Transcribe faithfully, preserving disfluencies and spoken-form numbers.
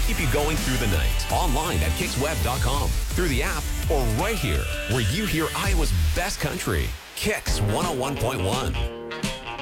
keep you going through the night. Online at kicks web dot com, through the app, or right here where you hear Iowa's best country. Kicks one oh one point one.